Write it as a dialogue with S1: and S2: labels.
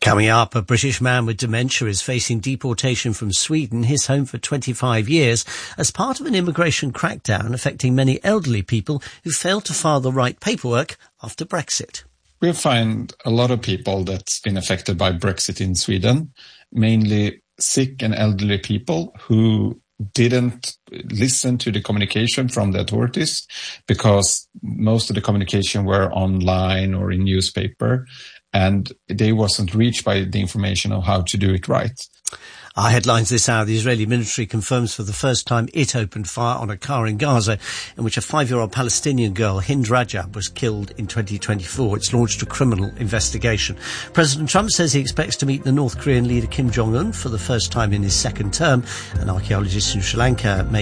S1: Coming up, a British man with dementia is facing deportation from Sweden, his home for 25 years, as part of an immigration crackdown affecting many elderly people who failed to file the right paperwork after Brexit.
S2: We find a lot of people that's been affected by Brexit in Sweden, mainly sick and elderly people who didn't listen to the communication from the authorities because most of the communication were online or in newspaper, and they wasn't reached by the information of how to do it right.
S1: Our headlines this hour: the Israeli military confirms for the first time it opened fire on a car in Gaza in which a 5-year-old Palestinian girl, Hind Rajab, was killed in 2024. It's launched a criminal investigation. President Trump says he expects to meet the North Korean leader Kim Jong-un for the first time in his second term. And archaeologists in Sri Lanka